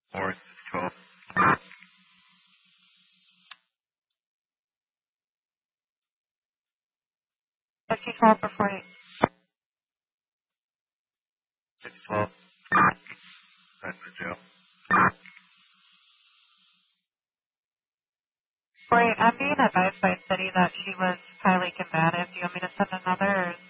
Or 12. Fifty 12 or 48. 612. That's for Joe. 48, I'm being advised by City that she was highly combative. Do you want me to send another? Or